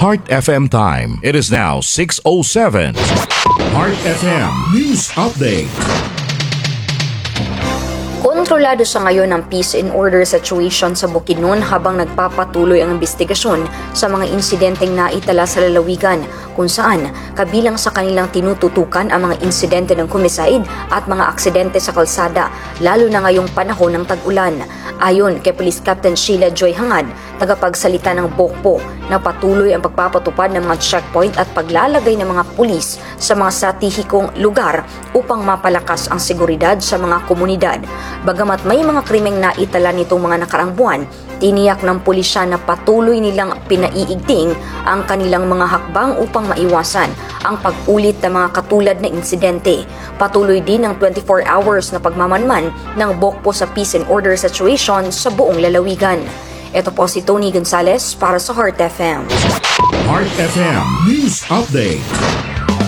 Heart FM time. It is now 6:07. Heart FM News Update. Kontrolado sa ngayon ang peace and order situation sa Bukidnon habang nagpapatuloy ang investigasyon sa mga insidenteng naitala sa lalawigan kung saan kabilang sa kanilang tinututukan ang mga insidente ng kumisaid at mga aksidente sa kalsada lalo na ngayong panahon ng tag-ulan. Ayon kay Police Captain Sheila Joy Hangad, tagapagsalita ng BOCPO, na patuloy ang pagpapatupad ng mga checkpoint at paglalagay ng mga pulis sa mga stratehikong lugar upang mapalakas ang seguridad sa mga komunidad. Bagamat may mga krimeng naitala nitong mga nakaraang buwan, tiniyak ng pulisya na patuloy nilang pinaiigting ang kanilang mga hakbang upang maiwasan ang pag-ulit ng mga katulad na insidente. Patuloy din ang 24 hours na pagmamanman ng BOCPO sa peace and order situation sa buong lalawigan. Ito po si Tony Gonzales para sa Heart FM. Heart FM News Update.